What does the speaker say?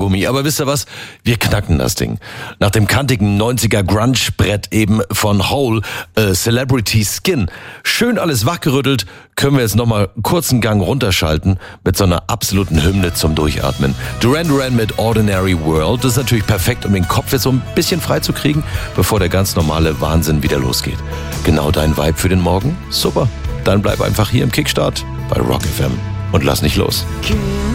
Gummi. Aber wisst ihr was? Wir knacken das Ding. Nach dem kantigen 90er Grunge-Brett eben von Hole, Celebrity Skin, schön alles wachgerüttelt, können wir jetzt nochmal einen kurzen Gang runterschalten mit so einer absoluten Hymne zum Durchatmen. Duran Duran mit Ordinary World. Das ist natürlich perfekt, um den Kopf jetzt so ein bisschen frei zu kriegen, bevor der ganz normale Wahnsinn wieder losgeht. Genau dein Vibe für den Morgen? Super. Dann bleib einfach hier im Kickstart bei Rock FM und lass nicht los.